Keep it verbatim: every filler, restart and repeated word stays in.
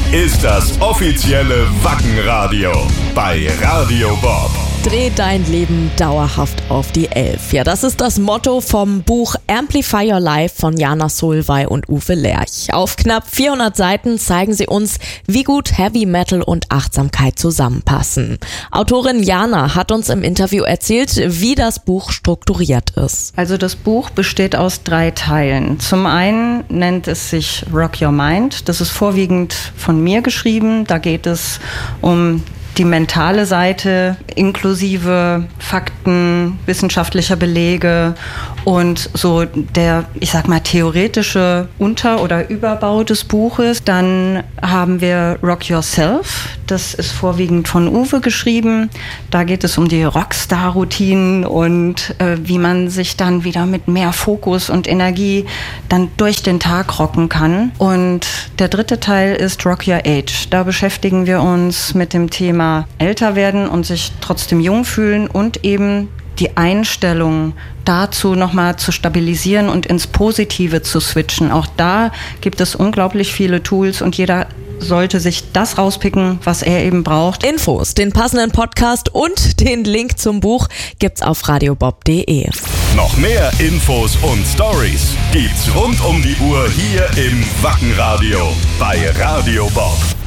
ist das offizielle Wackenradio bei Radio Bob. Dreh dein Leben dauerhaft auf die Elf. Ja, das ist das Motto vom Buch Amplify Your Life von Jana Solvay und Uwe Lerch. Auf knapp vierhundert Seiten zeigen sie uns, wie gut Heavy Metal und Achtsamkeit zusammenpassen. Autorin Jana hat uns im Interview erzählt, wie das Buch strukturiert ist. Also das Buch besteht aus drei Teilen. Zum einen nennt es sich Rock Your Mind. Das ist vorwiegend von mir geschrieben. Da geht es um die mentale Seite inklusive Fakten, wissenschaftlicher Belege und so der, ich sag mal, theoretische Unter- oder Überbau des Buches. Dann haben wir Rock Yourself. Das ist vorwiegend von Uwe geschrieben. Da geht es um die Rockstar-Routinen und äh, wie man sich dann wieder mit mehr Fokus und Energie dann durch den Tag rocken kann. Und der dritte Teil ist Rock Your Age. Da beschäftigen wir uns mit dem Thema älter werden und sich trotzdem jung fühlen und eben die Einstellung dazu nochmal zu stabilisieren und ins Positive zu switchen. Auch da gibt es unglaublich viele Tools und jeder sollte sich das rauspicken, was er eben braucht. Infos, den passenden Podcast und den Link zum Buch gibt's auf radiobob punkt de. Noch mehr Infos und Stories gibt's rund um die Uhr hier im Wackenradio bei Radio Bob.